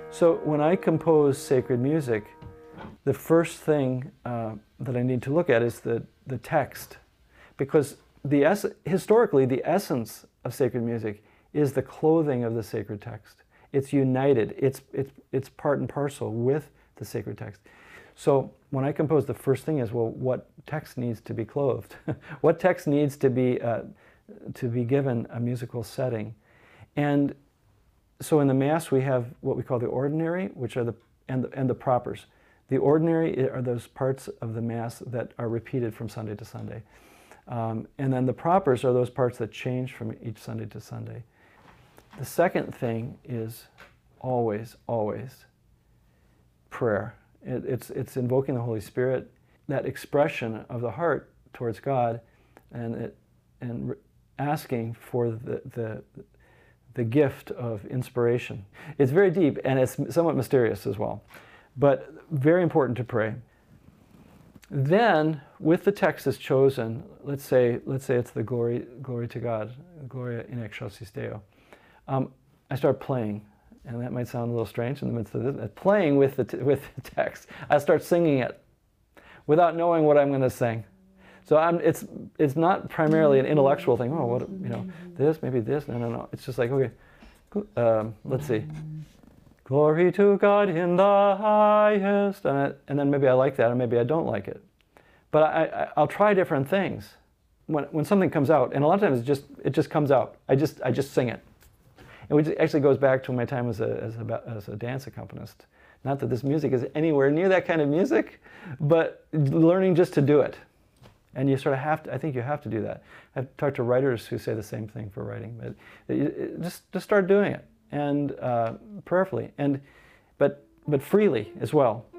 So when I compose sacred music, the first thing that I need to look at is the text, because historically the essence of sacred music is the clothing of the sacred text. It's united. It's part and parcel with the sacred text. So when I compose, the first thing is, well, what text needs to be clothed? What text needs to be given a musical setting? And so in the Mass we have what we call the ordinary, which are the propers. The ordinary are those parts of the Mass that are repeated from Sunday to Sunday. And then the propers are those parts that change from each Sunday to Sunday. The second thing is always prayer. It's invoking the Holy Spirit, that expression of the heart towards God, and asking for the gift of inspiration. It's very deep and it's somewhat mysterious as well, but very important to pray. Then, with the text is chosen, let's say it's the glory to God, Gloria in excelsis Deo. I start playing, and that might sound a little strange in the midst of this. Playing with the text, I start singing it without knowing what I'm going to sing. So it's not primarily an intellectual thing. Oh, what, this, maybe this. No. It's just like, okay, let's see. Glory to God in the highest. And then maybe I like that, or maybe I don't like it. But I'll try different things. When something comes out, and a lot of times it just comes out. I just sing it. And which actually goes back to my time as a dance accompanist. Not that this music is anywhere near that kind of music, but learning just to do it. And you sort of have to, I think you have to do that. I've talked to writers who say the same thing for writing, but just start doing it, and prayerfully, but freely as well.